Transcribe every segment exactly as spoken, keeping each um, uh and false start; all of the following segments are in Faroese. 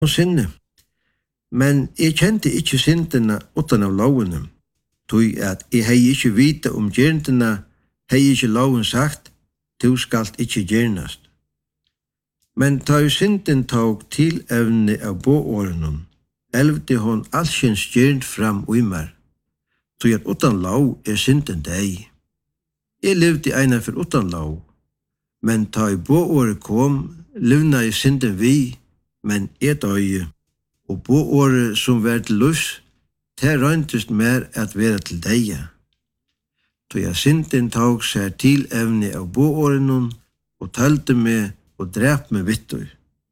og sinne. Men jeg kjente ikke syndene utan av lovene, tog at jeg hei ikke vite om gjerndene, hei ikke loven sagt, du skalt ikke gjernast. Men ta jo synden tog til evne av båårene, elvde hon allskyns gjernd fram ui mer, tog at utan lov er synden deg. Jeg levde eina for utan lov, men ta i bååret kom, livna i synden vi, men jeg døye, og bååret som var til lus, det røyntest mer at være til deg. Tog jeg synden tog seg til evne av båårene, og talte meg og drep meg vittur.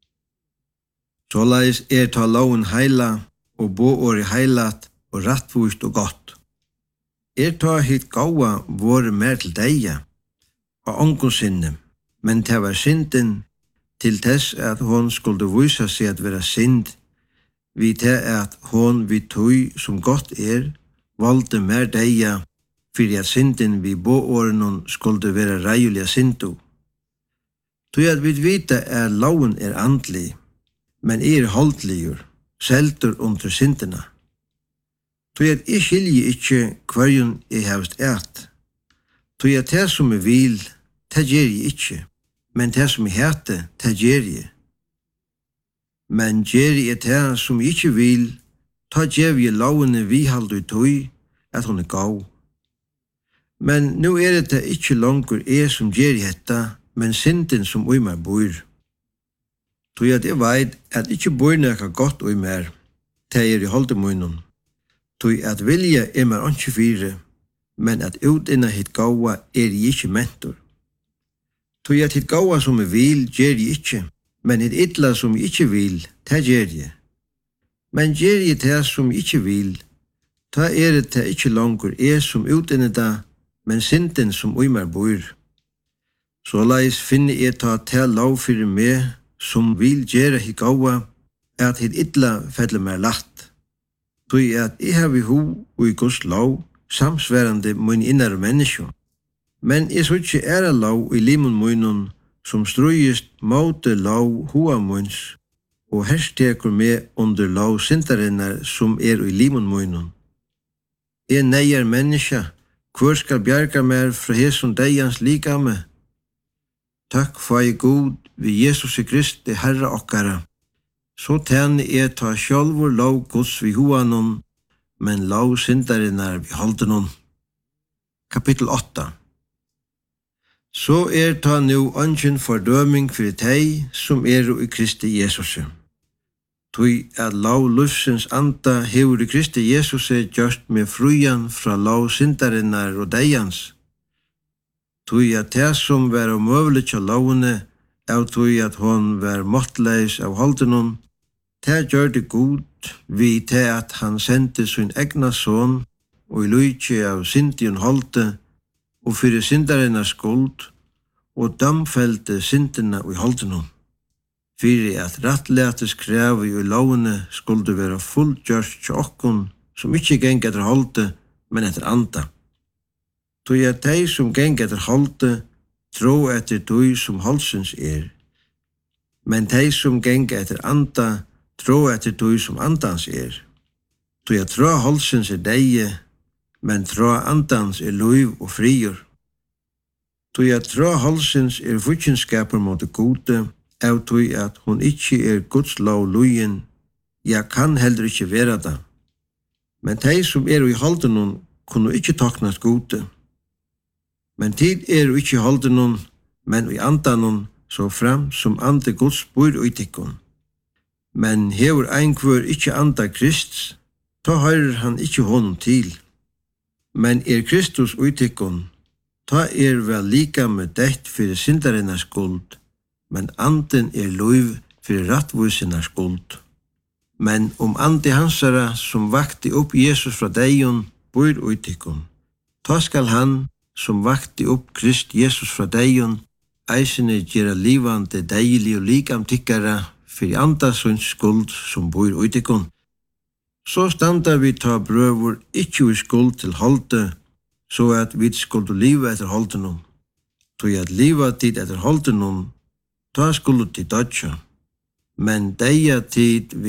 Såleis er ta loven heila, og bååret heilat, og rattvust og godt. Er ta hitt gaua våre mer til deia, og ongon sinne, men det var synden til tess at hon skulle vise seg at være synd, vi til at hon vi tog som godt er, valgte mer deia, fyrir at synden vi bååren skulle være reiuliga syndu. Tog at vi vita er loven er andlig, men er holdligur, seldur under syndena. Tog at jeg skilje ikkje hverjun jeg hevst eit. Tog at det som jeg vil, det gjer jeg ikkje, men det som jeg hete, det gjer jeg. Men gjer jeg det som jeg ikkje vil, ta gjev jeg lovene vi halde ut tog, at hun er gav. Men nu er det ikkje langer jeg som gjer jeg hetta, men synden som ui mer bor. Tog at jeg veit at ikkje bor nekka godt ui mer, det er i holde munnen. Tog at vilja er mer ikke fire, men at utinna hitt gaua er jeg ikkje mentor. Tog at hitt gaua som jeg vil, gjer jeg ikkje, men hitt illa som jeg ikkje vil, det gjer jeg. Men gjer jeg det som jeg ikkje vil, ta er det ikkje langer er som utinna da, men synden som ui mer bor. Såleis finner jeg ta til lov fyrir meg, som vil gjøre hitt gaua, at hitt illa feller mer latt. Tog at jeg har vi ho og i Guds lov, samsværande mun innare menneskje. Men jeg så ikke er lov i limon munnen, som strøyest måte lov hoa munns, og herstekur med under lov syndarinnar som er i limon munnen. Jeg neier menneske, hvor skal bjerga mer fra hesson deians likame? Takk for jeg god ved Jesus Kristi Herre okkara. Så tjene jeg ta sjálvur lov Guds vi hoanon, men lov syndarinnar vi holdenon. Kapittel åtta. Så er ta nu ønsken fordøming for teg som er i Kristi Jesus. Tui at lov lufsens anda hever i Kristi Jesus gjørst med frujan fra lov syndarinnar og deians. Tui at det som var omøvelig til lovene, av tui at hon var måttleis av holdenon, det gjør det god vi til at han sendte sin egna son og i lykje av syndion holde og fyrir syndarinnas skuld og damfelte syndina i holdenon. Fyrir at rattletes krevi i lovene skulle være fullgjørst til okkon som ikkje geng etter holde, men etter anda. Tog at dei som geng etter holde, tro etter dui som holdsens er. Men dei som geng etter anda, tro etter dui som andans er. Tog at tro holdsens er deie, men tro andans er luiv og friur. Tog at tro holdsens er futjenskaper mot det gode, av tog at hon ikkje er Guds lov luien, ja kan heller ikkje vera det. Men dei som er i holdenon, kunne ikkje taknast gode. Men tid er ikkje i holdenon, men i andanon, så fram som ande Guds bor utikkon. Men hever ein kvør ikkje anda Krist, ta høyrer han ikkje honom til. Men er Kristus utikkon, ta er vel lika med dett fyrir syndarinnas skuld, men anden er loiv fyrir rattvusinnas skuld. Men om ande hansara som vakti opp Jesus fra deion bor utikkon, ta skal han som vakti opp Krist Jesus fra deion, eisene gjera livande deilig og likam tykkara fyrir andasons skuld som bor utikkon. Så standa vi ta brøvur ikkje i skuld til holde, så at vi skuldu liva etter holdenom. Tog at liva tid etter holdenom, ta skuldu til dødja. men deia tid